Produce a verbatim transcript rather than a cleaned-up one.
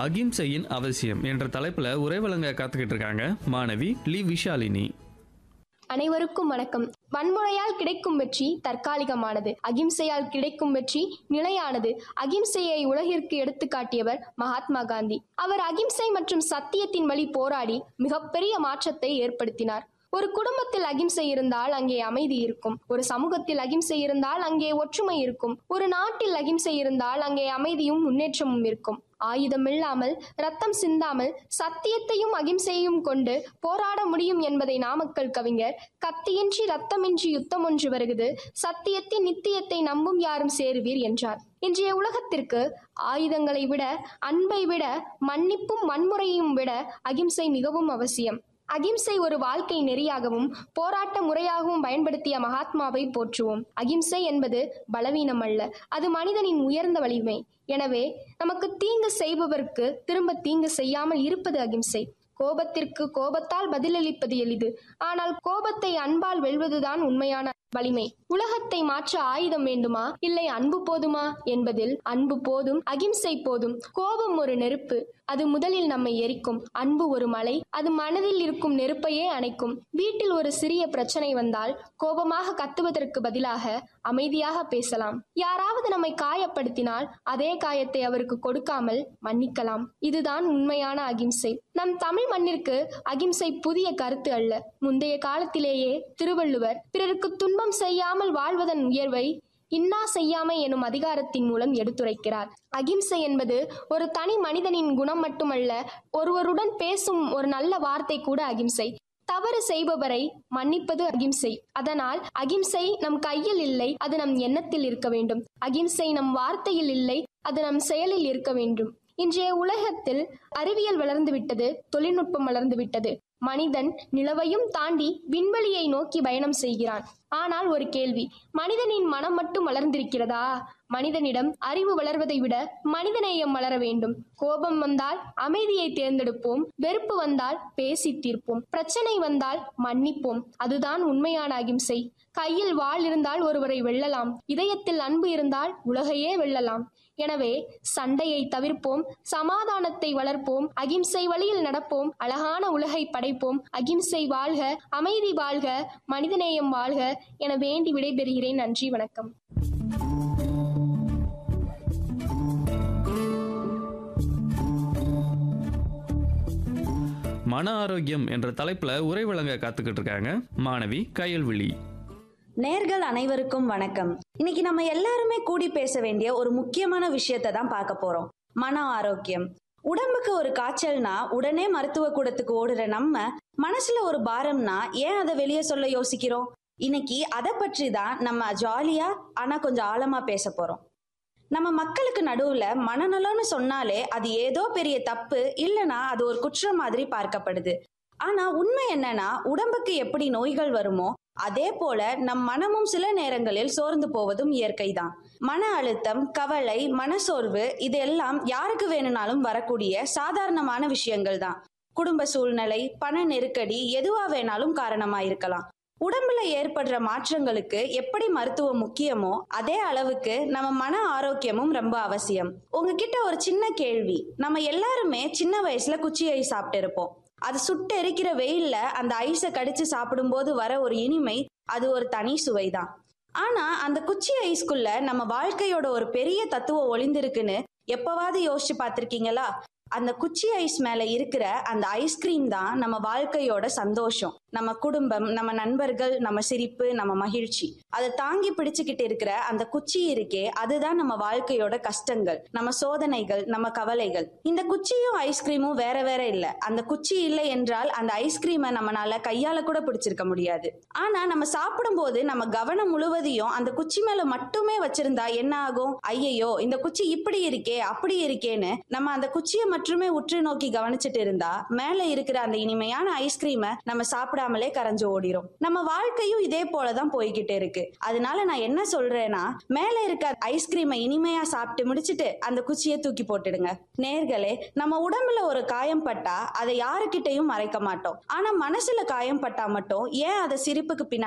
அகிம்சையின் அவசியம் என்ற தலைப்புல உரை வழங்க காத்துக்கிட்டு இருக்காங்க மாணவி லி விஷாலினி. அனைவருக்கும் வணக்கம். வன்முறையால் கிடைக்கும் வெற்றி தற்காலிகமானது, அகிம்சையால் கிடைக்கும் வெற்றி நிலையானது. அகிம்சையை உலகிற்கு எடுத்துக்காட்டியவர் மகாத்மா காந்தி. அவர் அகிம்சை மற்றும் சத்தியத்தின் வழி போராடி மிகப்பெரிய மாற்றத்தை ஏற்படுத்தினார். ஒரு குடும்பத்தில் அகிம்சை இருந்தால் அங்கே அமைதி இருக்கும். ஒரு சமூகத்தில் அகிம்சை இருந்தால் அங்கே ஒற்றுமை இருக்கும். ஒரு நாட்டில் அகிம்சை இருந்தால் அங்கே அமைதியும் முன்னேற்றமும் இருக்கும். ஆயுதம் இல்லாமல், ரத்தம் சிந்தாமல், சத்தியத்தையும் அகிம்சையையும் கொண்டு போராட முடியும் என்பதை நாமக்கல் கவிஞர் கத்தியின்றி ரத்தமின்றி யுத்தம் ஒன்று வருகிறது, சத்தியத்தின் நித்தியத்தை நம்பும் யாரும் சேருவீர் என்றார். இன்றைய உலகத்திற்கு ஆயுதங்களை விட, அன்பை விட, மன்னிப்பும் வன்முறையும் விட அகிம்சை மிகவும் அவசியம். அகிம்சை ஒரு வாழ்க்கை நெறியாகவும் போராட்ட முறையாகவும் பயன்படுத்திய மகாத்மாவை போற்றுவோம். அகிம்சை என்பது பலவீனம் அல்ல, அது மனிதனின் உயர்ந்த வலிமை. எனவே நமக்கு தீங்கு செய்பவருக்கு திரும்ப தீங்கு செய்யாமல் இருப்பது அகிம்சை. கோபத்திற்கு கோபத்தால் பதிலளிப்பது எளிது, ஆனால் கோபத்தை அன்பால் வெல்வதுதான் உண்மையான வலிமை. உலகத்தை மாற்ற ஆயுதம் வேண்டுமா, இல்லை அன்பு போதுமா என்பதில் அன்பு போதும், அகிம்சை போதும். கோபம் ஒரு நெருப்பு, அது முதலில் நம்மை எரிக்கும். அன்பு ஒரு மலை, அது மனதில் இருக்கும் நெருப்பையே அணைக்கும். வீட்டில் ஒரு சிறிய பிரச்சனை வந்தால் கோபமாக கத்துவதற்கு பதிலாக அமைதியாக பேசலாம். யாராவது நம்மை காயப்படுத்தினால் அதே காயத்தை அவருக்கு கொடுக்காமல் மன்னிக்கலாம். இதுதான் உண்மையான அகிம்சை. நம் தமிழ் மண்ணிற்கு அகிம்சை புதிய கருத்து அல்ல. முந்தைய காலத்திலேயே திருவள்ளுவர் பிறருக்கு துன்பம் செய்யாமல் வாழ்வதன் உயர்வை இன்னா செய்யாமை எனும் அதிகாரத்தின் மூலம் எடுத்துரைக்கிறார். அகிம்சை என்பது ஒரு தனி மனிதனின் குணம் மட்டுமல்ல, ஒருவருடன் பேசும் ஒரு நல்ல வார்த்தை கூட அகிம்சை. தவறு செய்பவரை மன்னிப்பது அகிம்சை. அதனால் அகிம்சை நம் கையில் இல்லை, அது நம் எண்ணத்தில் இருக்க வேண்டும். அகிம்சை நம் வார்த்தையில் இல்லை, அது நம் செயலில் இருக்க வேண்டும். இன்றைய உலகத்தில் அறிவியல் வளர்ந்து விட்டது, தொழில்நுட்பம் வளர்ந்து விட்டது. மனிதன் நிலவையும் தாண்டி விண்வெளியை நோக்கி பயணம் செய்கிறான். ஆனால் ஒரு கேள்வி, மனிதனின் மனம் மட்டும் வளர்ந்திருக்கிறதா? மனிதனிடம் அறிவு வளர்வதை விட மனிதநேயம் வளர வேண்டும். கோபம் வந்தால் அமைதியை தேர்ந்தெடுப்போம், வெறுப்பு வந்தால் பேசி தீர்ப்போம், பிரச்சனை வந்தால் மன்னிப்போம். அதுதான் உண்மையான அகிம்சை. கையில் வாள் இருந்தால் ஒருவரை வெல்லலாம், இதயத்தில் அன்பு இருந்தால் உலகையே வெல்லலாம். எனவே சண்டையை தவிர்ப்போம், சமாதானத்தை வளர்ப்போம், அகிம்சை வழியில் நடப்போம், அழகான உலகை படைப்போம். அகிம்சை வாழ்க, அமைதி வாழ்க, மனிதநேயம் வாழ்க என வேண்டி விடைபெறுகிறேன். நன்றி, வணக்கம். மன ஆரோக்கியம் என்ற தலைப்புல உரை வழங்க காத்துக்கிட்டு இருக்காங்க மாணவி கயல்விழி. நேர்கள் அனைவருக்கும் வணக்கம். இன்னைக்கு நம்ம எல்லாருமே கூடி பேச வேண்டிய ஒரு முக்கியமான விஷயத்தை தான் பார்க்க போறோம், மன ஆரோக்கியம். உடம்புக்கு ஒரு காய்ச்சல்னா உடனே மருத்துவ கூடத்துக்கு ஓடுற நம்ம, மனசுல ஒரு பாரம்னா ஏன் அதை வெளியே சொல்ல யோசிக்கிறோம்? இன்னைக்கு அதை பற்றி தான் நம்ம ஜாலியா ஆனா கொஞ்சம் ஆழமா பேச போறோம். நம்ம மக்களுக்கு நடுவுல மனநலம்னு சொன்னாலே அது ஏதோ பெரிய தப்பு, இல்லைன்னா அது ஒரு குற்றம் மாதிரி பார்க்கப்படுது. ஆனா உண்மை என்னன்னா, உடம்புக்கு எப்படி நோய்கள் வருமோ அதே போல நம் மனமும் சில நேரங்களில் சோர்ந்து போவதும் இயற்கைதான். மன அழுத்தம், கவலை, மனசோர்வு இதெல்லாம் யாருக்கு வேணும்னாலும் வரக்கூடிய சாதாரணமான விஷயங்கள் தான். குடும்ப சூழ்நிலை, பண நெருக்கடி எதுவா வேணாலும் காரணமா இருக்கலாம். உடம்புல ஏற்படுற மாற்றங்களுக்கு எப்படி மருத்துவம் முக்கியமோ அதே அளவுக்கு நம்ம மன ஆரோக்கியமும் ரொம்ப அவசியம். உங்ககிட்ட ஒரு சின்ன கேள்வி. நம்ம எல்லாருமே சின்ன வயசுல குச்சி ஐஸ் சாப்பிட்டு இருப்போம். அது சுட்டு எரிக்கிற வெயில்ல அந்த ஐஸை கடிச்சு சாப்பிடும் போது வர ஒரு இனிமை, அது ஒரு தனி சுவைதான். ஆனா அந்த குச்சி ஐஸ்குள்ள நம்ம வாழ்க்கையோட ஒரு பெரிய தத்துவம் ஒளிந்திருக்குன்னு எப்பவாவது யோசிச்சு பார்த்திருக்கீங்களா? அந்த குச்சி ஐஸ் மேல இருக்கிற அந்த ஐஸ்கிரீம் தான் நம்ம வாழ்க்கையோட சந்தோஷம், நம்ம குடும்பம், நம்ம நண்பர்கள், நம்ம சிரிப்பு, நம்ம மகிழ்ச்சி. அதை தாங்கி பிடிச்சுக்கிட்டு இருக்கிற அந்த குச்சி இருக்கே, அதுதான் நம்ம வாழ்க்கையோட கஷ்டங்கள், நம்ம சோதனைகள், நம்ம கவலைகள். இந்த குச்சியும் ஐஸ்கிரீமும் வேற வேற இல்ல. அந்த குச்சி இல்லை என்றால் அந்த ஐஸ்கிரீமை நம்மளால கையால கூட பிடிச்சிருக்க முடியாது. ஆனா நம்ம சாப்பிடும் போது நம்ம கவனம் முழுவதையும் அந்த குச்சி மேல மட்டுமே வச்சிருந்தா என்ன ஆகும்? ஐயையோ, இந்த குச்சி இப்படி இருக்கே, அப்படி இருக்கேன்னு நம்ம அந்த குச்சியை மட்டுமே உற்று நோக்கி கவனிச்சுட்டு இருந்தா மேல இருக்கிற அந்த இனிமையான ஐஸ்கிரீமை நம்ம சாப்பிடாமலே கரைஞ்சு ஓடிரும். நம்ம வாழ்க்கையும் இதே போலதான் போய்கிட்டே இருக்கு. அதனால நான் என்ன சொல்றேன்னா, மேல இருக்க ஐஸ்கிரீமை இனிமையா சாப்பிட்டு முடிச்சுட்டு அந்த குச்சியை தூக்கி போட்டுடுங்க. நேர்களே, நம்ம உடம்புல ஒரு காயம் பட்டா அதை யாருக்கிட்டையும் மறைக்க மாட்டோம். ஆனா மனசுல காயம் பட்டா மட்டும் ஏன் அதை சிரிப்புக்கு பின்னாடி